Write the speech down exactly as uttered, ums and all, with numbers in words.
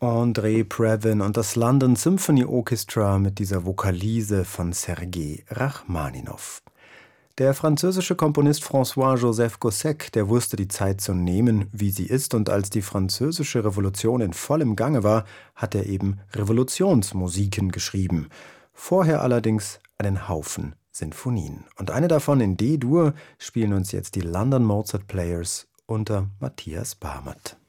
André Previn und das London Symphony Orchestra mit dieser Vokalise von Sergei Rachmaninow. Der französische Komponist François-Joseph Gossec, der wusste die Zeit zu nehmen, wie sie ist, und als die französische Revolution in vollem Gange war, hat er eben Revolutionsmusiken geschrieben. Vorher allerdings einen Haufen Sinfonien. Und eine davon in D-Dur spielen uns jetzt die London Mozart Players unter Matthias Barmert.